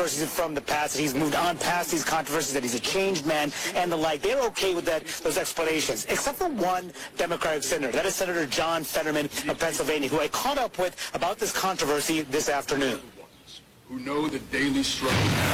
controversies from the past, that he's moved on past these controversies, that he's a changed man, and the like. They're okay with those explanations, except for one Democratic senator. That is Senator John Fetterman of Pennsylvania, who I caught up with about this controversy this afternoon. Who know the daily struggle.